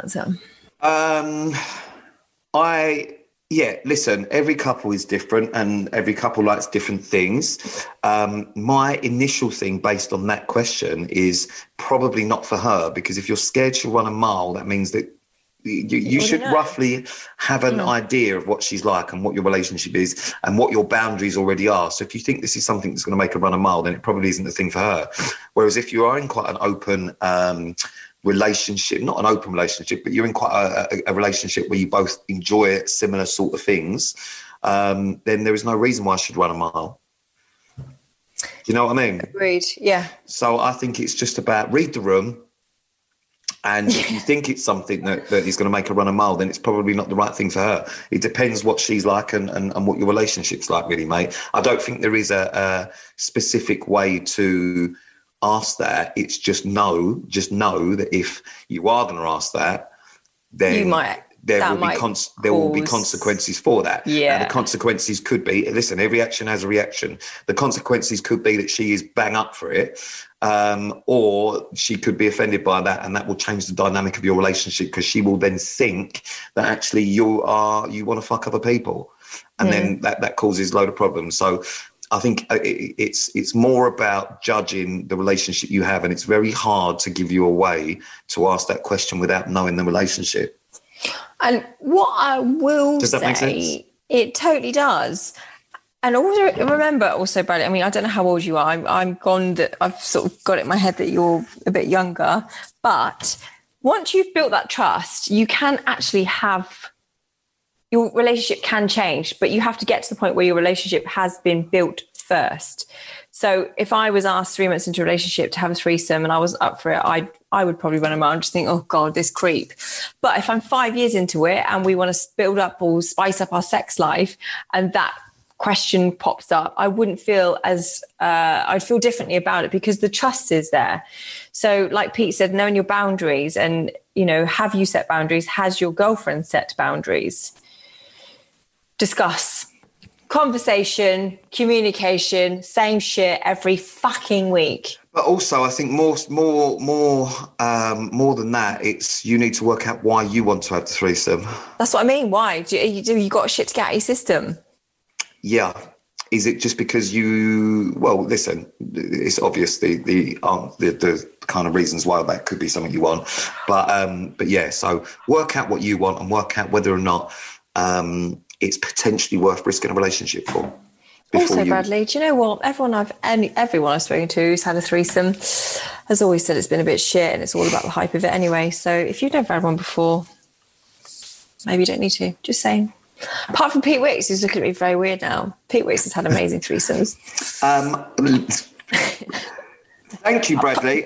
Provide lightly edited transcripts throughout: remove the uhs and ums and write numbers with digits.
answer? Listen, every couple is different and every couple likes different things. My initial thing based on that question is probably not for her, because if you're scared she'll run a mile, that means that you should roughly have an idea of what she's like and what your relationship is and what your boundaries already are. So if you think this is something that's going to make her run a mile, then it probably isn't the thing for her. Whereas if you are in quite an open relationship, not an open relationship, but you're in quite a relationship where you both enjoy similar sort of things, then there is no reason why I should run a mile. Do you know what I mean? Agreed, yeah. So I think it's just about read the room. And if you think it's something that is going to make her run a mile, then it's probably not the right thing for her. It depends what she's like and what your relationship's like, really, mate. I don't think there is a specific way to ask that. It's just know that if you are going to ask that, then there will be consequences for that. Yeah. Now, the consequences could be, listen, every action has a reaction. The consequences could be that she is bang up for it, or she could be offended by that, and that will change the dynamic of your relationship, because she will then think that actually you want to fuck other people, and then that causes a load of problems. So I think it's more about judging the relationship you have, and it's very hard to give you a way to ask that question without knowing the relationship. And what I will does that say, make sense? It totally does. And also remember, Bradley, I mean, I don't know how old you are. I'm gone that I've sort of got it in my head that you're a bit younger. But once you've built that trust, you can actually have, your relationship can change, but you have to get to the point where your relationship has been built first. So if I was asked 3 months into a relationship to have a threesome and I wasn't up for it, I would probably run a mile and just think, oh God, this creep. But if I'm 5 years into it and we want to build up or spice up our sex life, and that question pops up, I wouldn't feel I'd feel differently about it, because the trust is there. So like Pete said, knowing your boundaries, and, you know, have you set boundaries? Has your girlfriend set boundaries? Discuss. Conversation, communication, same shit every fucking week. But also, I think more than that, it's you need to work out why you want to have the threesome. That's what I mean. Why? You got shit to get out of your system? Yeah. Is it just because you? Well, listen, it's obvious the kind of reasons why that could be something you want, but yeah. So work out what you want and work out whether or not it's potentially worth risking a relationship for. Also, Bradley, do you know what? Everyone I've spoken to who's had a threesome has always said it's been a bit shit, and it's all about the hype of it anyway. So if you've never had one before, maybe you don't need to. Just saying. Apart from Pete Wicks, who's looking at me very weird now. Pete Wicks has had amazing threesomes. Thank you, Bradley.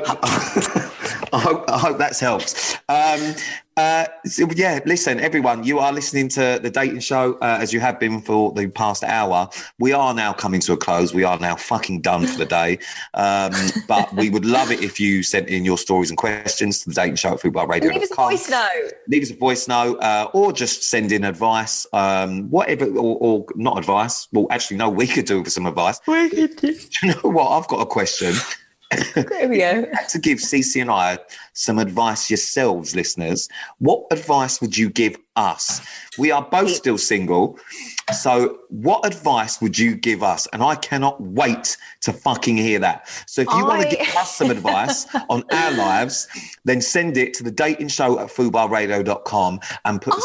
I hope that's helped. Yeah, listen, everyone, you are listening to The Dating Show, as you have been for the past hour. We are now coming to a close. We are now fucking done for the day. But we would love it if you sent in your stories and questions to The Dating Show at foodbarradio.com. Leave us a voice note. Leave us a voice note, or just send in advice, whatever, or not advice. Well, actually, no, we could do with some advice. We could do. Do you know what? I've got a question. There we go. You had to give Cece and I some advice yourselves, listeners. What advice would you give us? We are both still single. So what advice would you give us? And I cannot wait to fucking hear that. So if you want to give us some advice on our lives, then send it to thedating@foodbarradio.com and put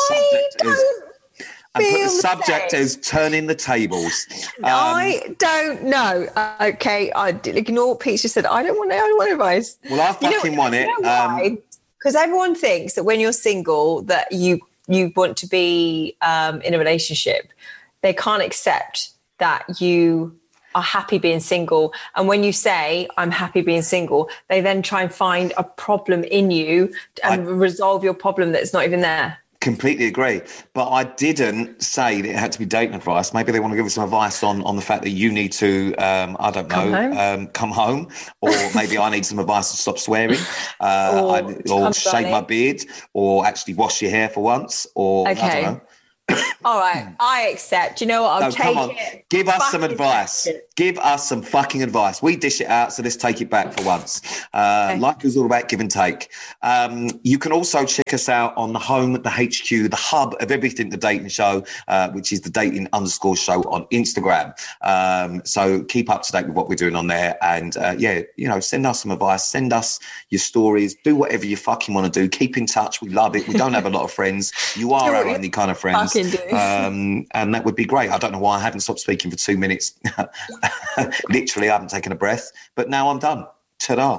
the subject as turning the tables. I don't know. Okay, I ignore what Pete just said. I don't want advice. Well, I fucking want it. Because everyone thinks that when you're single that you want to be in a relationship. They can't accept that you are happy being single. And when you say, I'm happy being single, they then try and find a problem in you and resolve your problem that's not even there. Completely agree. But I didn't say that it had to be dating advice. Maybe they want to give us some advice on the fact that you need to, come home. Or maybe I need some advice to stop swearing, or shave my beard, or actually wash your hair for once, or I don't know. All right, I accept. You know what? I'll take come on. it. Give us some advice. Give us some fucking advice. We dish it out, so let's take it back for once. Okay. Life is all about give and take. You can also check us out on the home, the HQ, the hub of everything, The Dating Show, which is the dating_show on Instagram. So keep up to date with what we're doing on there. And send us some advice. Send us your stories. Do whatever you fucking want to do. Keep in touch. We love it. We don't have a lot of friends. You are our only kind of friends. And that would be great. I don't know why I haven't stopped speaking for 2 minutes. Literally, I haven't taken a breath, but now I'm done. Ta-da.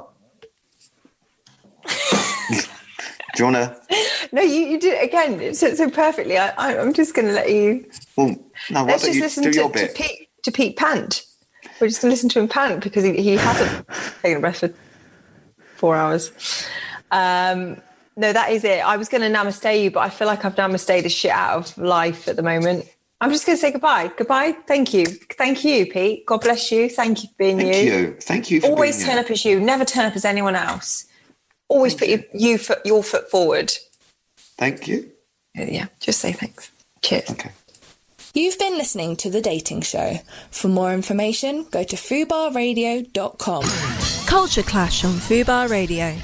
Do you want to? No, you did it again so perfectly. I'm just going to let you. Well, no, why don't you do your bit? To Pete pant. We're just going to listen to him pant because he hasn't taken a breath for 4 hours. No, that is it. I was going to namaste you, but I feel like I've namaste the shit out of life at the moment. I'm just going to say goodbye. Goodbye. Thank you. Thank you, Pete. God bless you. Thank you for being you. Thank you. Thank you for always being turn up as you. Never turn up as anyone else. Always put your foot forward. Thank you. Yeah, just say thanks. Cheers. Okay. You've been listening to The Dating Show. For more information, go to fubarradio.com. Culture Clash on Fubar Radio.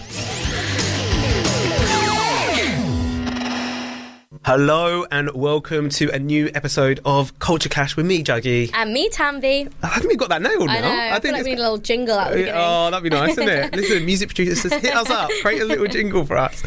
Hello and welcome to a new episode of Culture Clash with me, Juggy. And me, Tambi. I think we got that nailed now. I know. I feel like we need a little jingle at the beginning. Oh, that'd be nice, wouldn't it? Listen, music producers, hit us up. Create a little jingle for us.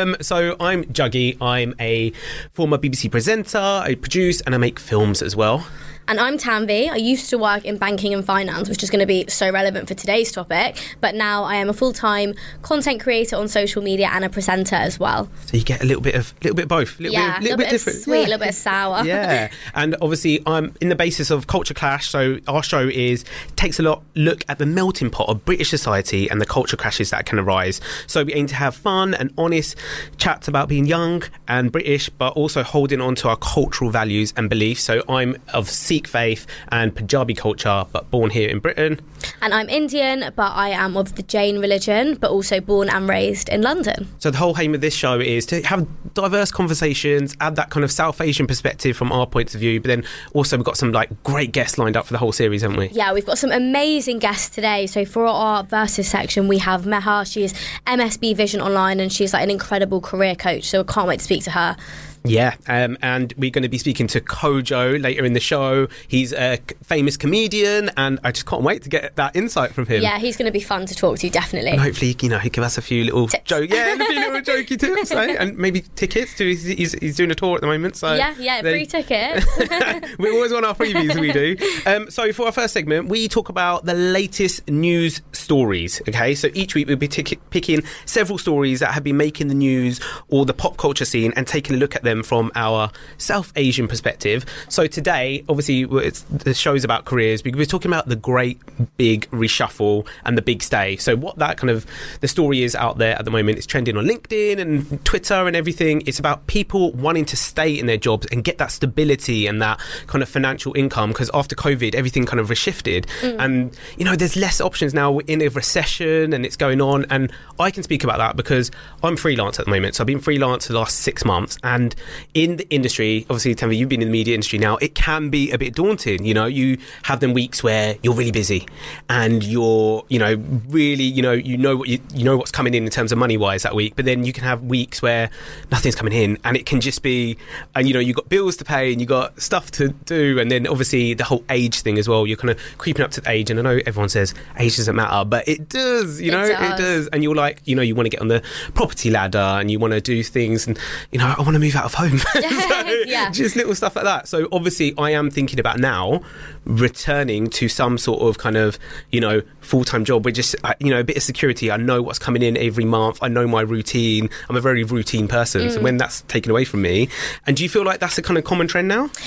So I'm Juggy. I'm a former BBC presenter. I produce and I make films as well. And I'm Tambi. I used to work in banking and finance, which is going to be so relevant for today's topic. But now I am a full-time content creator on social media and a presenter as well. So you get a little bit of both. A little bit different. Sweet, a little bit of sour. Yeah. And obviously I'm in the basis of Culture Clash. So our show takes a look at the melting pot of British society and the culture clashes that can arise. So we aim to have fun and honest chats about being young and British, but also holding on to our cultural values and beliefs. So I'm of Sikh faith and Punjabi culture, but born here in Britain. And I'm Indian, but I am of the Jain religion, but also born and raised in London. So the whole aim of this show is to have diverse conversations, add that kind of South Asian perspective from our points of view, but then also we've got some great guests lined up for the whole series, haven't we? Yeah, we've got some amazing guests today. So for our Versus section, we have Meha. She is MSB Vision Online and she's an incredible career coach. So I can't wait to speak to her. Yeah, and we're going to be speaking to Kojo later in the show. He's a famous comedian, and I just can't wait to get that insight from him. Yeah, he's going to be fun to talk to, definitely. And hopefully, he'll give us a few little jokes. Yeah, a few little jokey tips, eh? And maybe tickets to. He's doing a tour at the moment, so yeah, free tickets. We always want our freebies. We do. So for our first segment, we talk about the latest news stories. Okay, so each week we'll be picking several stories that have been making the news or the pop culture scene and taking a look at them from our South Asian perspective. So today, obviously, the show's about careers. We're talking about the great big reshuffle and the big stay. So what that the story is out there at the moment, it's trending on LinkedIn and Twitter and everything. It's about people wanting to stay in their jobs and get that stability and that kind of financial income, because after COVID, everything kind of reshifted. And, there's less options now. We're in a recession and it's going on. And I can speak about that because I'm freelance at the moment. So I've been freelance for the last 6 months. And in the industry, obviously, Tammy, you've been in the media industry now, it can be a bit daunting. You have them weeks where you're really busy and you're, really, what's coming in terms of money wise that week. But then you can have weeks where nothing's coming in and it can just be, and you've got bills to pay and you've got stuff to do. And then obviously the whole age thing as well, you're kind of creeping up to the age. And I know everyone says age doesn't matter, but it does, it does. And you're you want to get on the property ladder and you want to do things and, I want to move out of home. Yeah. Just little stuff like that. So obviously I am thinking about now returning to some sort of kind of, full-time job with just, a bit of security. I know what's coming in every month. I know my routine. I'm a very routine person. So when that's taken away from me, and do you feel like that's a kind of common trend now?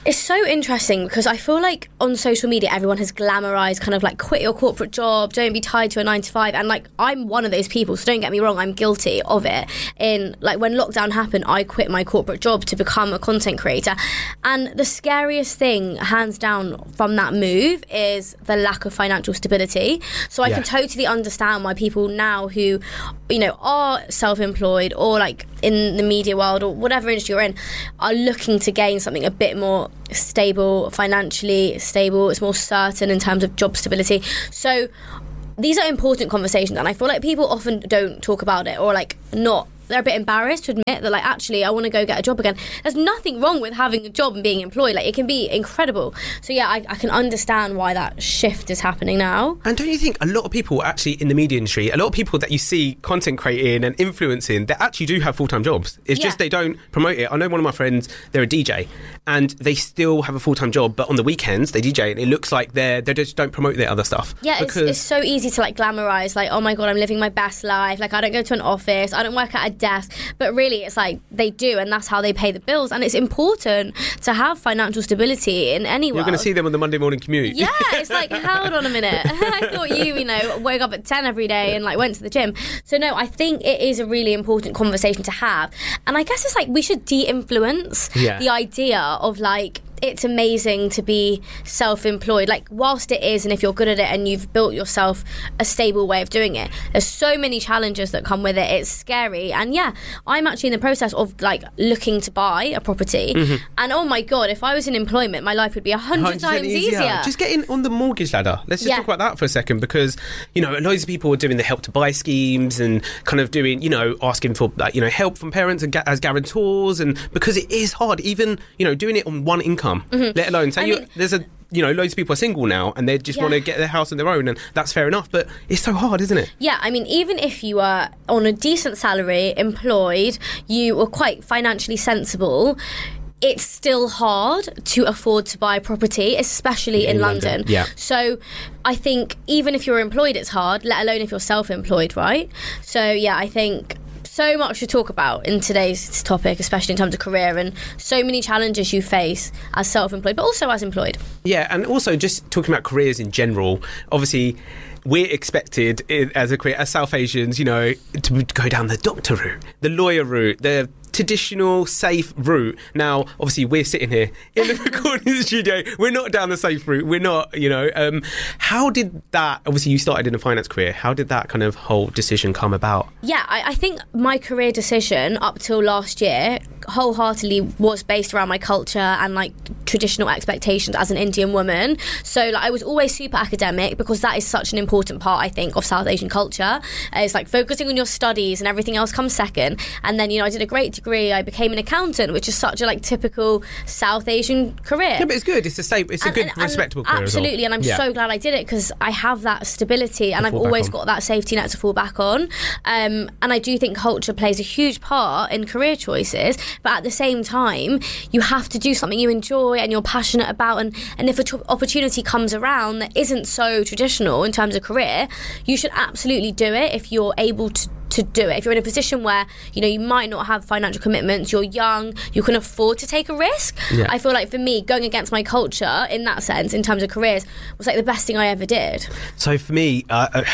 It's so interesting because I feel like on social media everyone has glamorized kind of like quit your corporate job, don't be tied to a 9 to 5, and like I'm one of those people, so don't get me wrong, I'm guilty of it. In like when lockdown happened, I quit my corporate job to become a content creator, and the scariest thing hands down from that move is the lack of financial stability. So I can totally understand why people now who, you know, are self-employed or like in the media world or whatever industry you're in are looking to gain something a bit more stable, financially stable. It's more certain in terms of job stability. So these are important conversations, and I feel like people often don't talk about it, or like they're a bit embarrassed to admit that, like, actually I want to go get a job again. There's nothing wrong with having a job and being employed. Like, it can be incredible. So yeah, I can understand why that shift is happening now. And don't you think a lot of people actually in the media industry, a lot of people that you see content creating and influencing, they actually do have full-time jobs. It's just they don't promote it. I know one of my friends, they're a DJ and they still have a full-time job, but on the weekends they DJ and it looks like they just don't promote their other stuff. Yeah, it's so easy to like glamorize, like, oh my God, I'm living my best life. Like, I don't go to an office, I don't work at a desk, but really it's like they do, and that's how they pay the bills. And it's important to have financial stability in any world. You're going to see them on the Monday morning commute. Yeah, it's like, hold on a minute. I thought you know, woke up at 10 every day and like went to the gym. So no, I think it is a really important conversation to have. And I guess it's like we should de-influence the idea of like, it's amazing to be self-employed. Like, whilst it is, and if you're good at it and you've built yourself a stable way of doing it, there's so many challenges that come with it. It's scary. And yeah, I'm actually in the process of like looking to buy a property. And oh my God, if I was in employment, my life would be 100 times easier. Just getting on the mortgage ladder. Let's just talk about that for a second, because, you know, loads of people are doing the Help to Buy schemes and kind of doing, you know, asking for like, you know, help from parents and as guarantors, and because it is hard, even, you know, doing it on one income. Let alone there's loads of people are single now and they just want to get their house on their own, and that's fair enough, but it's so hard, isn't it? Yeah, I mean, even if you are on a decent salary, employed, you are quite financially sensible, it's still hard to afford to buy property, especially in London. Yeah. So I think even if you're employed, it's hard, let alone if you're self-employed, right? So yeah, I think so much to talk about in today's topic, especially in terms of career, and so many challenges you face as self-employed, but also as employed. Yeah, and also just talking about careers in general, obviously we're expected as South Asians, you know, to go down the doctor route, the lawyer route, the traditional safe route. Now obviously we're sitting here in the recording studio, we're not down the safe route, we're not, you know, how did that, obviously you started in a finance career, how did that kind of whole decision come about? Yeah, I think my career decision up till last year wholeheartedly was based around my culture and like traditional expectations as an Indian woman. So like I was always super academic, because that is such an important part, I think, of South Asian culture. It's like focusing on your studies and everything else comes second. And then, you know, I did a great degree, I became an accountant, which is such a like typical South Asian career. Yeah, but it's good, it's a good respectable career. Absolutely, and I'm so glad I did it, because I have that stability and I've always got that safety net to fall back on. And I do think culture plays a huge part in career choices, but at the same time you have to do something you enjoy and you're passionate about, and if an opportunity comes around that isn't so traditional in terms of career, you should absolutely do it if you're able to do it. If you're in a position where, you know, you might not have financial commitments, you're young, you can afford to take a risk. Yeah. I feel like for me, going against my culture in that sense, in terms of careers, was like the best thing I ever did. So for me, I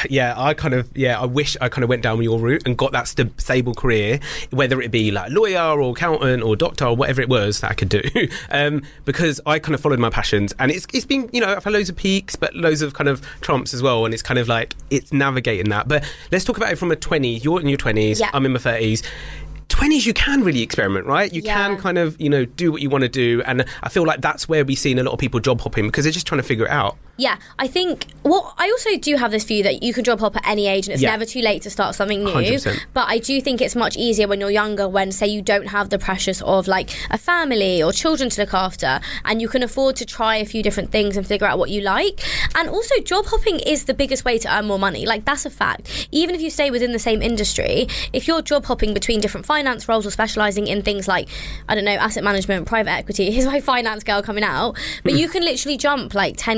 wish I kind of went down your route and got that stable career, whether it be like lawyer or accountant or doctor or whatever it was that I could do, because I kind of followed my passions, and it's been, you know, I've had loads of peaks but loads of kind of trumps as well, and it's kind of like it's navigating that. But let's talk about it from a 20. You're in your 20s, I'm in my 30s. 20s, you can really experiment, right? You can kind of, you know, do what you want to do. And I feel like that's where we've seen a lot of people job hopping, because they're just trying to figure it out. Yeah, I think, well, I also do have this view that you can job hop at any age and it's never too late to start something new. 100%. But I do think it's much easier when you're younger, when, say, you don't have the pressures of, like, a family or children to look after, and you can afford to try a few different things and figure out what you like. And also, job hopping is the biggest way to earn more money. Like, that's a fact. Even if you stay within the same industry, if you're job hopping between different finance roles or specialising in things like, I don't know, asset management, private equity, here's my finance girl coming out, but you can literally jump like 10k,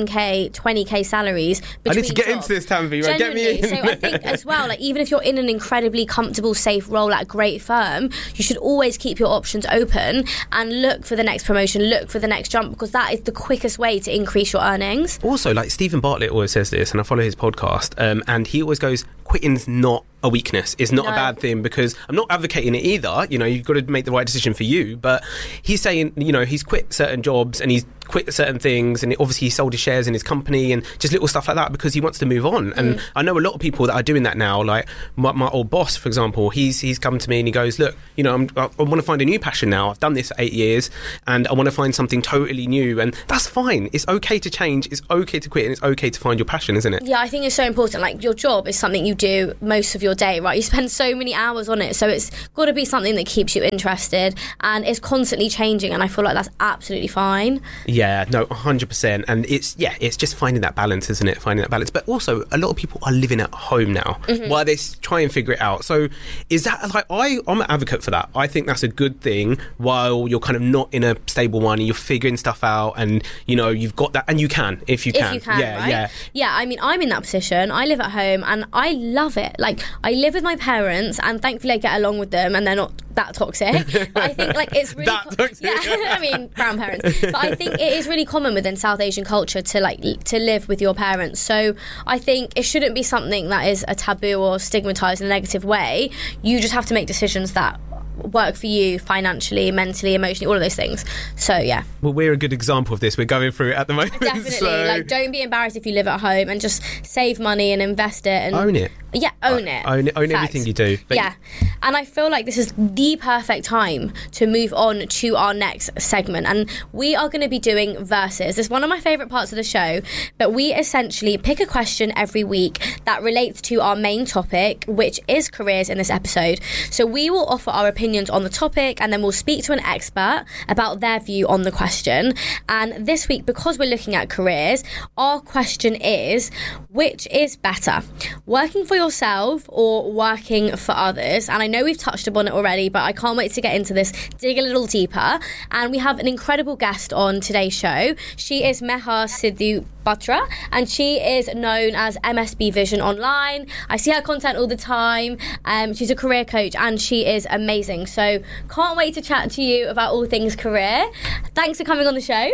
20k salaries between I need to get jobs. into this, Tanvi. Right? Get me in. So I think as well, like even if you're in an incredibly comfortable, safe role at a great firm, you should always keep your options open and look for the next promotion, look for the next jump, because that is the quickest way to increase your earnings. Also, like Stephen Bartlett always says this, and I follow his podcast, and he always goes, quitting's not a weakness. It's not a bad thing, because I'm not advocating it either. You know, you've got to make the right decision for you. But he's saying, you know, he's quit certain jobs and he's quit certain things, and obviously he sold his shares in his company and just little stuff like that because he wants to move on. And I know a lot of people that are doing that now. Like my old boss, for example, he's come to me and he goes, look, you know, I want to find a new passion now. I've done this for 8 years and I want to find something totally new, and that's fine. It's okay to change, it's okay to quit, and it's okay to find your passion, isn't it? Yeah, I think it's so important. Like your job is something you do most of your day, right? You spend so many hours on it, so it's got to be something that keeps you interested, and it's constantly changing, and I feel like that's absolutely fine. Yeah, no, 100%. And it's just finding that balance, isn't it? Finding that balance. But also, a lot of people are living at home now while they try and figure it out. So is that, like, I'm an advocate for that. I think that's a good thing while you're kind of not in a stable one and you're figuring stuff out, and, you know, you've got that, and you can, if you can. Yeah, right? Yeah, I mean, I'm in that position. I live at home and I love it. Like, I live with my parents and thankfully I get along with them and they're not that toxic. But I think, like, it's really... toxic? Yeah, I mean, brown parents. But I think it is really common within South Asian culture to live with your parents. So I think it shouldn't be something that is a taboo or stigmatised in a negative way. You just have to make decisions that work for you financially, mentally, emotionally, all of those things. So yeah, well, we're a good example of this. We're going through it at the moment. Definitely. So... like, don't be embarrassed if you live at home, and just save money and invest it and own it. Yeah, own it. Own everything you do. But yeah, and I feel like this is the perfect time to move on to our next segment, and we are going to be doing verses. It's one of my favourite parts of the show, but we essentially pick a question every week that relates to our main topic, which is careers in this episode. So we will offer our opinions on the topic, and then we'll speak to an expert about their view on the question. And this week, because we're looking at careers, our question is, which is better, working for yourself or working for others? And I know we've touched upon it already, but I can't wait to get into this, dig a little deeper. And we have an incredible guest on today's show. She is Meha Sidhu Batra, and she is known as MSB Vision online. I see her content all the time. She's a career coach and she is amazing. So can't wait to chat to you about all things career. Thanks for coming on the show.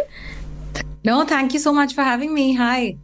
No, thank you so much for having me. Hi.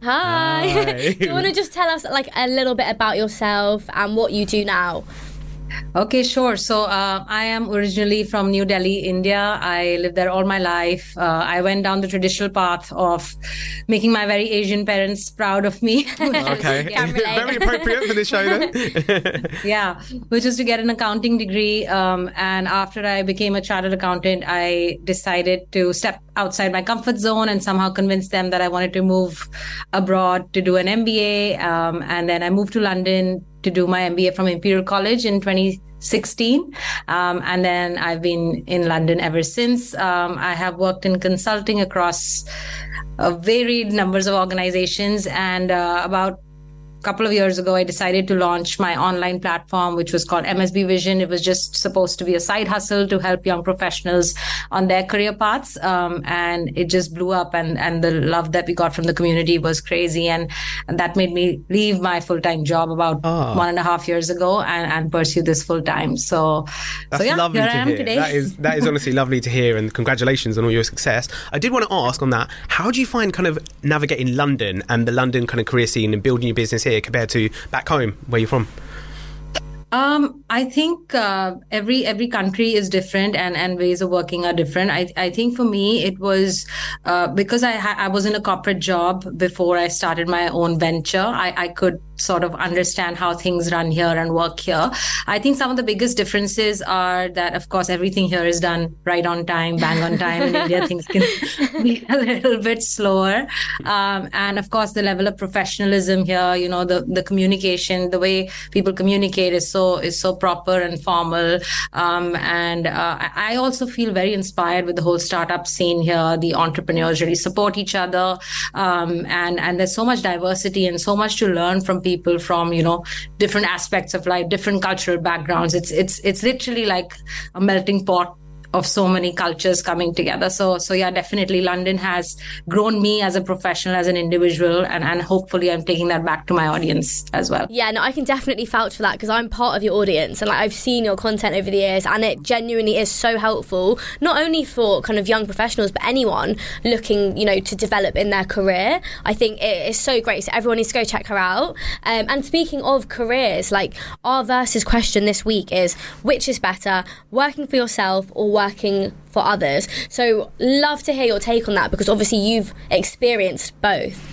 Do you want to just tell us like a little bit about yourself and what you do now? Okay, sure. So I am originally from New Delhi, India. I lived there all my life. I went down the traditional path of making my very Asian parents proud of me. Okay. Very appropriate for this show then. Yeah, which is to get an accounting degree. And after I became a chartered accountant, I decided to step outside my comfort zone and somehow convince them that I wanted to move abroad to do an MBA. And then I moved to London to do my MBA from Imperial College in 2016. And then I've been in London ever since. I have worked in consulting across varied numbers of organizations. And about a couple of years ago, I decided to launch my online platform, which was called MSB Vision. It was just supposed to be a side hustle to help young professionals on their career paths. And it just blew up, and the love that we got from the community was crazy. And that made me leave my full-time job about 1.5 years ago and pursue this full-time. So yeah, lovely here to I am hear. today. That is honestly lovely to hear, and congratulations on all your success. I did want to ask on that, how do you find kind of navigating London and the London kind of career scene and building your business here compared to back home where you're from? I think every country is different and ways of working are different. I think for me, it was because I was in a corporate job before I started my own venture. I could sort of understand how things run here and work here. I think some of the biggest differences are that, of course, everything here is done right on time, bang on time. In India, things can be a little bit slower. And of course, the level of professionalism here, you know, the communication, the way people communicate is so proper and formal. And I also feel very inspired with the whole startup scene here. The entrepreneurs really support each other. And there's so much diversity and so much to learn from people from, you know, different aspects of life, different cultural backgrounds. It's literally like a melting pot so many cultures coming together. So yeah, definitely London has grown me as a professional, as an individual, and hopefully I'm taking that back to my audience as well. Yeah, no, I can definitely vouch for that because I'm part of your audience, and like I've seen your content over the years, and it genuinely is so helpful, not only for kind of young professionals, but anyone looking, you know, to develop in their career. I think it is so great, so everyone needs to go check her out. And speaking of careers, like our versus question this week is, which is better, working for yourself or working for others? So love to hear your take on that, because obviously you've experienced both.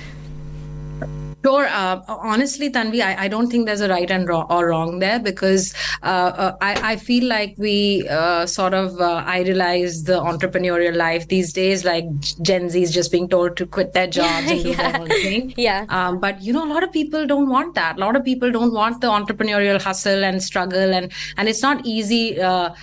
Sure. Honestly, Tanvi, I don't think there's a right and wrong there, because I feel like we sort of idolize the entrepreneurial life these days, like Gen Z is just being told to quit their jobs and do their own thing. Yeah. But, you know, a lot of people don't want that. A lot of people don't want the entrepreneurial hustle and struggle, and it's not easy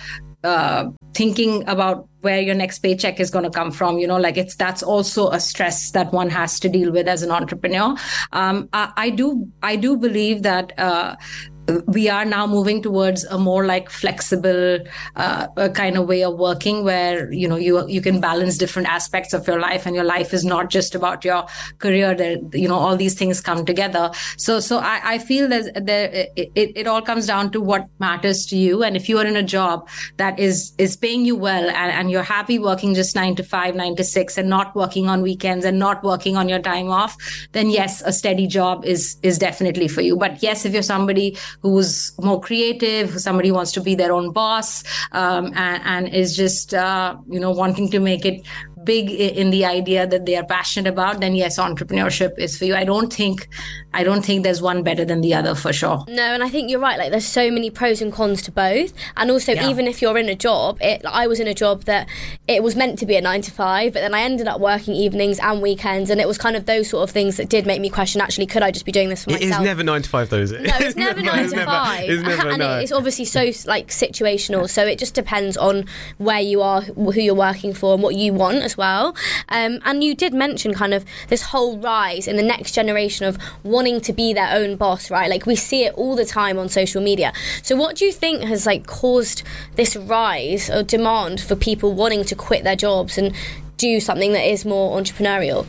thinking about where your next paycheck is going to come from, you know, like that's also a stress that one has to deal with as an entrepreneur. I do believe that we are now moving towards a more like flexible kind of way of working, where, you know, you can balance different aspects of your life, and your life is not just about your career. That, you know, all these things come together. So I feel that it all comes down to what matters to you. And if you are in a job that is paying you well, and you're happy working just 9 to 5, 9 to 6, and not working on weekends and not working on your time off, then yes, a steady job is definitely for you. But yes, if you're somebody who's more creative, somebody who wants to be their own boss, and is just, you know, wanting to make it big in the idea that they are passionate about, then yes, entrepreneurship is for you. I don't think there's one better than the other, for sure. No, and I think you're right. Like, there's so many pros and cons to both. And also, even if you're in a job, I was in a job that it was meant to be a 9 to 5, but then I ended up working evenings and weekends, and it was kind of those sort of things that did make me question, actually, could I just be doing this for myself? It is never 9 to 5, though, is it? No, it's never 9 to 5. It's never, and no. it's obviously so like situational, so it just depends on where you are, who you're working for, and what you want as well. And you did mention kind of this whole rise in the next generation of wanting to be their own boss, right? Like, we see it all the time on social media. So what do you think has like caused this rise or demand for people wanting to quit their jobs and do something that is more entrepreneurial?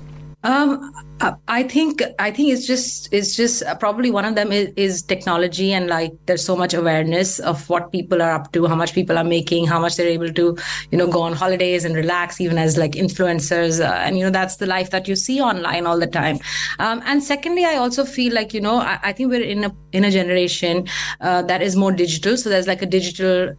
I think it's just probably one of them is technology, and like there's so much awareness of what people are up to, how much people are making, how much they're able to, you know, go on holidays and relax, even as like influencers, and you know, that's the life that you see online all the time. And secondly, I also feel like, you know, I think we're in a generation that is more digital, so there's like a digital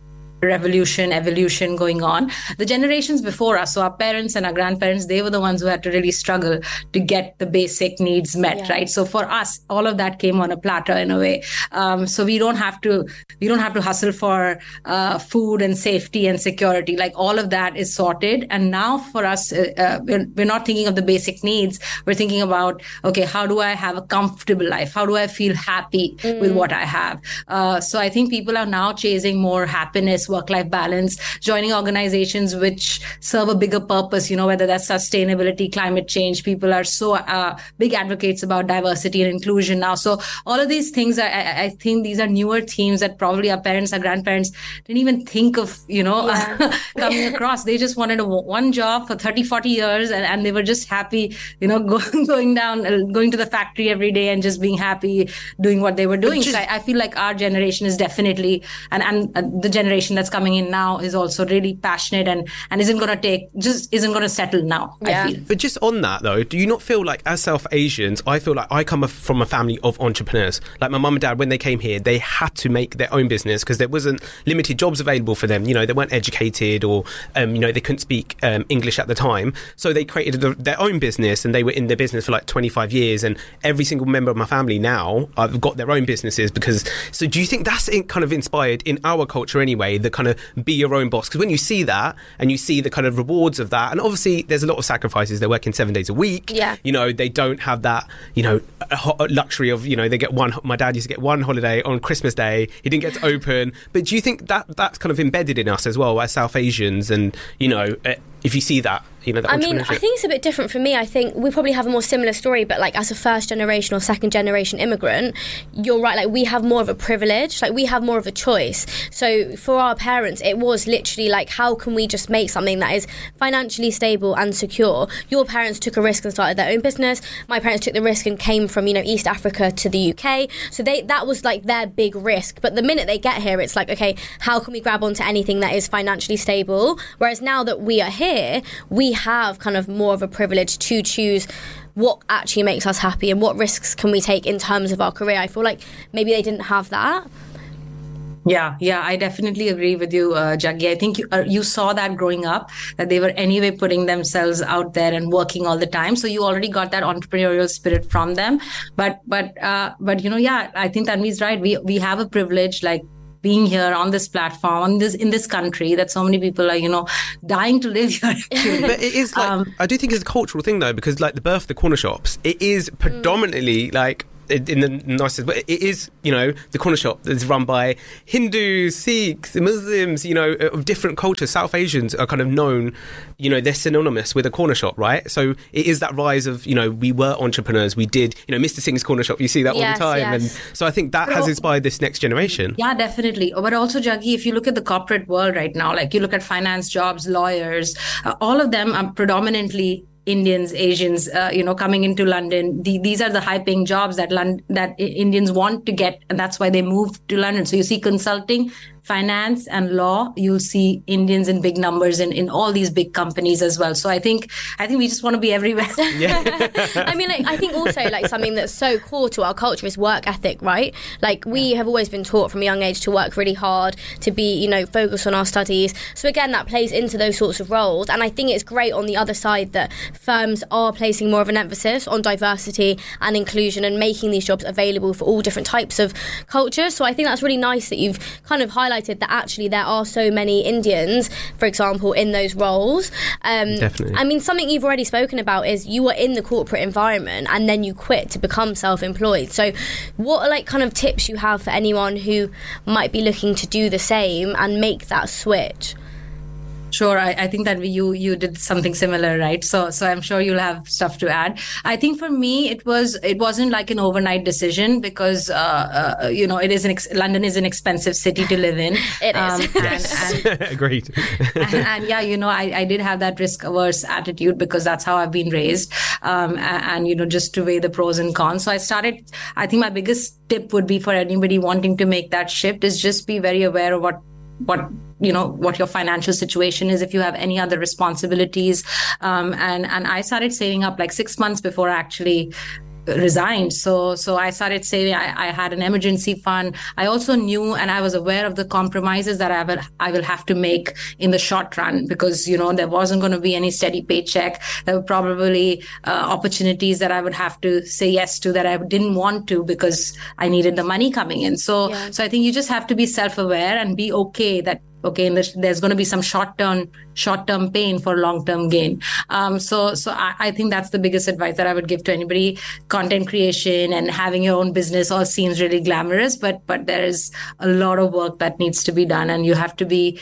evolution going on. The generations before us, so our parents and our grandparents, they were the ones who had to really struggle to get the basic needs met, right? So for us, all of that came on a platter in a way. So we don't have to hustle for food and safety and security. Like, all of that is sorted. And now for us, we're not thinking of the basic needs. We're thinking about, okay, how do I have a comfortable life? How do I feel happy with what I have? So I think people are now chasing more happiness, work-life balance, joining organizations which serve a bigger purpose, you know, whether that's sustainability, climate change. People are so big advocates about diversity and inclusion now. So all of these things, I think these are newer themes that probably our parents, our grandparents didn't even think of, you know, coming across. They just wanted one job for 30, 40 years, and they were just happy, you know, going to the factory every day and just being happy doing what they were doing. So I feel like our generation is definitely, and the generation that's coming in now is also really passionate and isn't going to settle now, I feel. But just on that though, do you not feel like, as South Asians, I feel like I come from a family of entrepreneurs. Like, my mum and dad, when they came here, they had to make their own business because there wasn't limited jobs available for them. You know, they weren't educated, or you know, they couldn't speak English at the time, so they created their own business, and they were in their business for like 25 years. And every single member of my family now have got their own businesses so do you think that's kind of inspired in our culture anyway, the kind of be your own boss? Because when you see that and you see the kind of rewards of that, and obviously there's a lot of sacrifices, they're working 7 days a week, you know, they don't have that, you know, luxury of, you know, they get my dad used to get one holiday on Christmas Day, he didn't get to open. But do you think that that's kind of embedded in us as well as South Asians? And, you know, if you see that you know, the I mean, entrepreneurship? I think it's a bit different for me. I think we probably have a more similar story, but like as a first generation or second generation immigrant, you're right, like we have more of a privilege, like we have more of a choice. So for our parents, it was literally like, how can we just make something that is financially stable and secure? Your parents took a risk and started their own business. My parents took the risk and came from, you know, East Africa to the UK. So that was like their big risk. But the minute they get here, it's like, okay, how can we grab onto anything that is financially stable? Whereas now that we are here, we have kind of more of a privilege to choose what actually makes us happy and what risks can we take in terms of our career. I feel like maybe they didn't have that. Yeah, I definitely agree with you, Jaggi. I think you saw that growing up, that they were anyway putting themselves out there and working all the time. So you already got that entrepreneurial spirit from them. But you know, yeah, I think Tanvi's right. We have a privilege, like being here on this platform, in this country, that so many people are, you know, dying to live here. But it is like, I do think it's a cultural thing though, because like the birth of the corner shops, it is predominantly like, in the nicest way, it is, you know, the corner shop that's run by Hindus, Sikhs, Muslims, you know, of different cultures. South Asians are kind of known, you know, they're synonymous with a corner shop, right? So it is that rise of, you know, we were entrepreneurs, we did, you know, Mr. Singh's corner shop, you see that all the time. Yes. And so I think that has inspired this next generation. Yeah, definitely. But also, Jaggi, if you look at the corporate world right now, like you look at finance jobs, lawyers, all of them are predominantly Indians, Asians, you know, coming into London. These are the high-paying jobs that Indians want to get, and that's why they move to London. So you see consulting, finance and law, you'll see Indians in big numbers in all these big companies as well. So I think we just want to be everywhere. Yeah. I mean, like, I think also like something that's so core to our culture is work ethic, right? Like we have always been taught from a young age to work really hard, to be, you know, focus on our studies. So again, that plays into those sorts of roles. And I think it's great on the other side that firms are placing more of an emphasis on diversity and inclusion and making these jobs available for all different types of cultures. So I think that's really nice that you've kind of highlighted that actually there are so many Indians, for example, in those roles. Definitely. I mean, something you've already spoken about is you were in the corporate environment and then you quit to become self-employed. So what are like kind of tips you have for anyone who might be looking to do the same and make that switch? Sure, I think that you did something similar, right? So I'm sure you'll have stuff to add. I think for me, it wasn't like an overnight decision because you know, London is an expensive city to live in. It is. Yes. Agreed. and yeah, you know, I did have that risk averse attitude because that's how I've been raised, and you know, just to weigh the pros and cons. So I think my biggest tip would be for anybody wanting to make that shift is just be very aware of what your financial situation is, if you have any other responsibilities. And I started saving up like 6 months before I actually resigned. So I started saving. I had an emergency fund. I also knew and I was aware of the compromises that I will have to make in the short run because, you know, there wasn't going to be any steady paycheck. There were probably opportunities that I would have to say yes to that I didn't want to because I needed the money coming in. So I think you just have to be self-aware and be okay that there's going to be some short-term pain for long-term gain. So I think that's the biggest advice that I would give to anybody. Content creation and having your own business all seems really glamorous, but there is a lot of work that needs to be done, and you have to be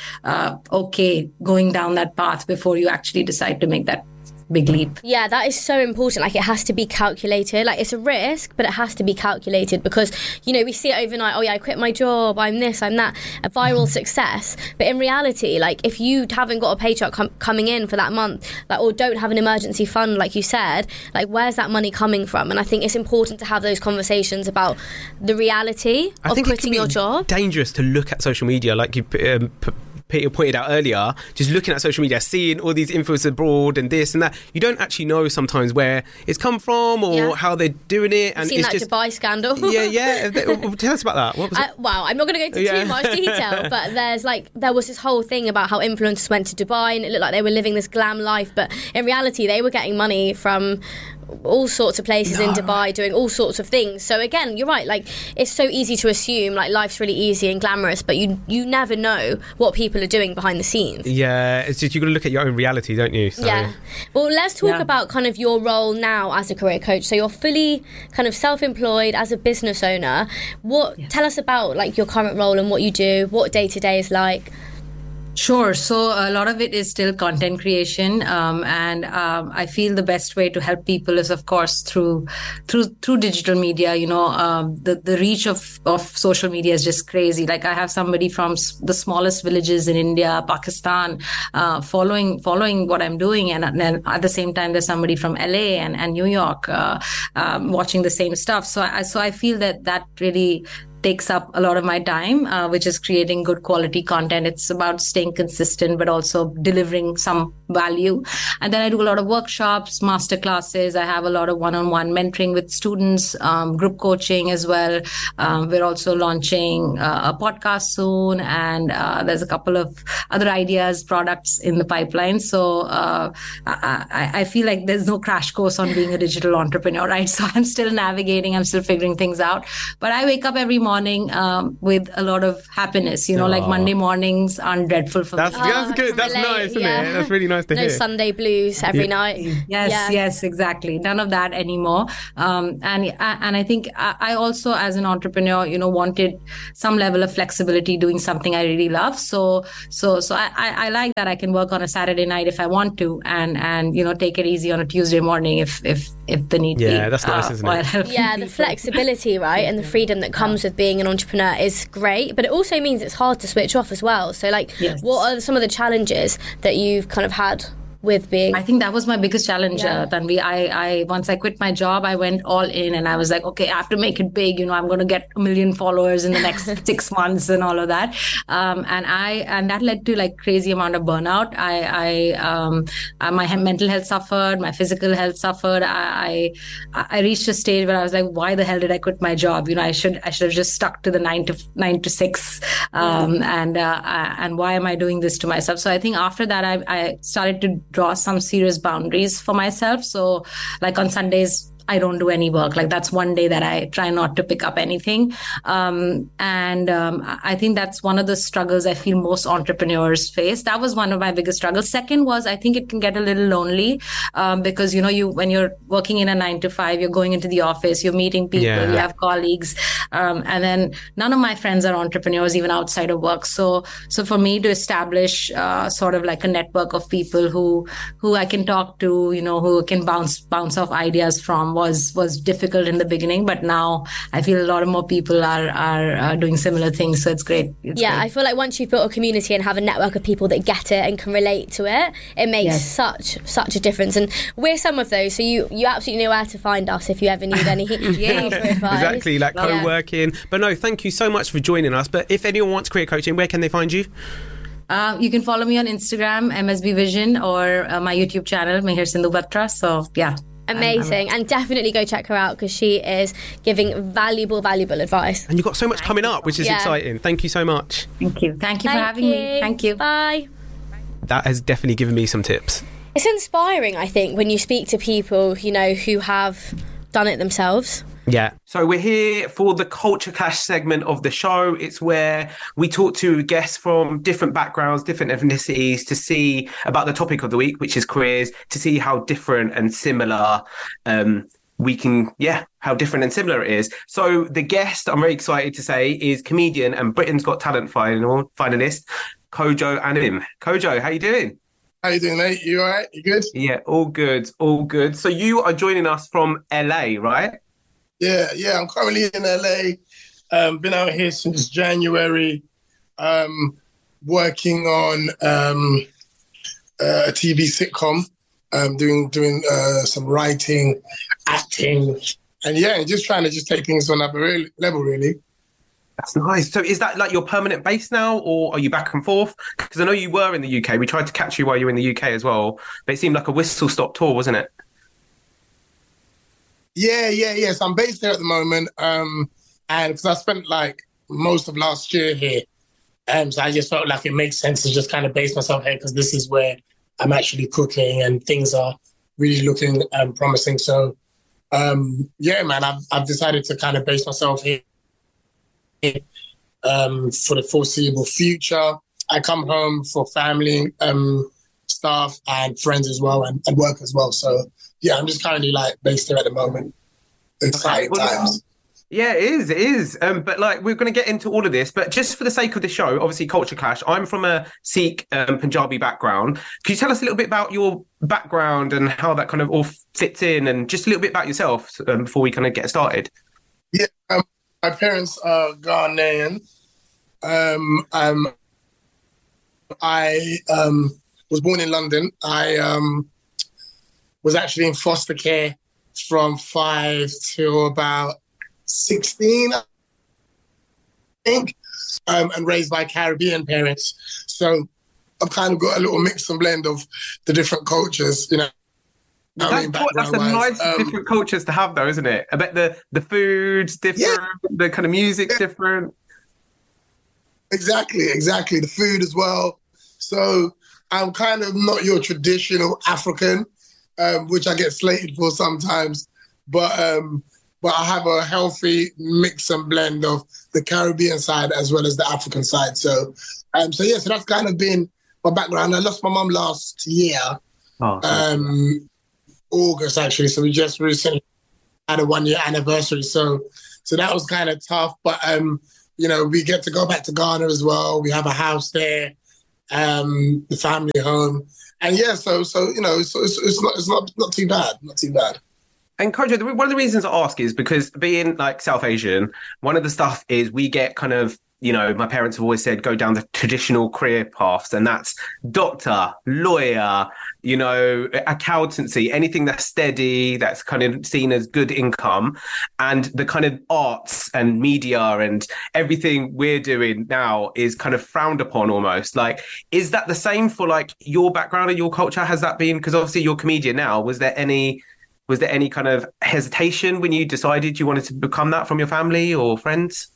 okay going down that path before you actually decide to make that big leap. Yeah, that is so important. Like, it has to be calculated. Like, it's a risk, but it has to be calculated because, you know, we see it overnight. Oh yeah, I quit my job, I'm this, I'm that, a viral success. But in reality, like, if you haven't got a paycheck coming in for that month, like, or don't have an emergency fund, like you said, like, where's that money coming from? And I think it's important to have those conversations about the reality of quitting your job. Dangerous to look at social media, like you Peter pointed out earlier, just looking at social media, seeing all these influencers abroad and this and that, you don't actually know sometimes where it's come from or how they're doing it. And seen it's that just Dubai scandal. Yeah. Tell us about that. What was it? Well, I'm not going to go into too much detail, but there was this whole thing about how influencers went to Dubai and it looked like they were living this glam life, but in reality, they were getting money from all sorts of places in Dubai doing all sorts of things. So again, you're right, like, it's so easy to assume like life's really easy and glamorous, but you never know what people are doing behind the scenes. Yeah, it's just, you've got to look at your own reality, don't you? So. Yeah. Well, let's talk about kind of your role now as a career coach. So you're fully kind of self-employed as a business owner. Tell us about like your current role and what you do, what day-to-day is like. Sure. So a lot of it is still content creation, and I feel the best way to help people is, of course, through digital media. The reach of social media is just crazy. Like, I have somebody from the smallest villages in India, Pakistan, following what I'm doing, and then at the same time, there's somebody from LA and New York watching the same stuff. So I feel that really takes up a lot of my time, which is creating good quality content. It's about staying consistent, but also delivering some value. And then I do a lot of workshops, master classes. I have a lot of one-on-one mentoring with students, group coaching as well. We're also launching a podcast soon, and there's a couple of other ideas, products in the pipeline. So I feel like there's no crash course on being a digital entrepreneur, right? So I'm still navigating, I'm still figuring things out. But I wake up every morning with a lot of happiness. Like Monday mornings aren't dreadful for me. That's good. That's nice, isn't it? That's really nice to hear. No Sunday blues every night. Yes, exactly. None of that anymore. And I think I also, as an entrepreneur, wanted some level of flexibility doing something I really love. So I like that I can work on a Saturday night if I want to, and take it easy on a Tuesday morning if the need be. Yeah, that's nice, isn't it? Yeah, the flexibility, right, and the freedom that comes with being an entrepreneur is great, but it also means it's hard to switch off as well. So, what are some of the challenges that you've kind of had with being? I think that was my biggest challenge, Tanvi. I once I quit my job, I went all in, and I was like, okay, I have to make it big. I'm going to get 1 million followers in the next 6 months and all of that. And that led to like crazy amount of burnout. My mental health suffered, my physical health suffered. I reached a stage where I was like, why the hell did I quit my job? I should have just stuck to the 9 to 6. And why am I doing this to myself? So I think after that, I started to draw some serious boundaries for myself. So like on Sundays, I don't do any work. Like, that's one day that I try not to pick up anything. I think that's one of the struggles I feel most entrepreneurs face. That was one of my biggest struggles. Second was, I think it can get a little lonely, because, when you're working in a 9 to 5, you're going into the office, you're meeting people, you have colleagues. And then none of my friends are entrepreneurs, even outside of work. So for me to establish sort of like a network of people who I can talk to, who can bounce off ideas from, was difficult in the beginning, but now I feel a lot of more people are doing similar things, so it's great. Great. I feel like once you've built a community and have a network of people that get it and can relate to it, it makes such a difference. And we're some of those, so you absolutely know where to find us if you ever need any advice. Exactly, like co-working. But no, thank you so much for joining us. But if anyone wants career coaching, where can they find you? You can follow me on Instagram, MSB Vision, or my YouTube channel, Mihir Sindhu Batra. So amazing. And definitely go check her out, because she is giving valuable advice. And you've got so much coming up, which is exciting. Thank you so much. Thank you for having me. Thank you. Bye. That has definitely given me some tips. It's inspiring, I think, when you speak to people who have done it themselves. Yeah. So we're here for the Culture Clash segment of the show. It's where we talk to guests from different backgrounds, different ethnicities, to see about the topic of the week, which is careers, to see how different and similar how different and similar it is. So the guest, I'm very excited to say, is comedian and Britain's Got Talent finalist, Kojo Anim. Kojo, how you doing? How you doing, mate? You all right? You good? Yeah, all good. So you are joining us from LA, right? Yeah, I'm currently in LA. Been out here since January, working on a TV sitcom, doing some writing, acting, and just trying to take things to another level, really. That's nice. So is that like your permanent base now, or are you back and forth? Because I know you were in the UK. We tried to catch you while you were in the UK as well, but it seemed like a whistle-stop tour, wasn't it? Yeah. So I'm based there at the moment, and because I spent like most of last year here, so I just felt like it makes sense to just kind of base myself here, because this is where I'm actually cooking and things are really looking promising. So, man, I've decided to kind of base myself here for the foreseeable future. I come home for family stuff and friends as well, and work as well. So. Yeah, I'm just currently based here at the moment. Exciting times. Yeah, it is. But like, we're going to get into all of this, but just for the sake of the show, obviously Culture Clash, I'm from a Sikh Punjabi background. Can you tell us a little bit about your background and how that kind of all fits in, and just a little bit about yourself before we kind of get started? Yeah, my parents are Ghanaian. I was born in London. I was actually in foster care from 5 to about 16, I think, and raised by Caribbean parents. So I've kind of got a little mix and blend of the different cultures, you know. That's the nice different cultures to have, though, isn't it? I bet the food's different, the kind of music's different. Exactly. The food as well. So I'm kind of not your traditional African, which I get slated for sometimes, but I have a healthy mix and blend of the Caribbean side as well as the African side. So that's kind of been my background. I lost my mum last year, August actually. So we just recently had a 1-year anniversary. So that was kind of tough, but we get to go back to Ghana as well. We have a house there, the family home, and it's not too bad, not too bad. And Kojo, one of the reasons I ask is because being like South Asian, one of the stuff is we get kind of, my parents have always said, go down the traditional career paths, and that's doctor, lawyer, accountancy, anything that's steady, that's kind of seen as good income. And the kind of arts and media and everything we're doing now is kind of frowned upon almost. Like, is that the same for like your background and your culture? Has that been, because obviously you're a comedian now, was there any kind of hesitation when you decided you wanted to become that from your family or friends?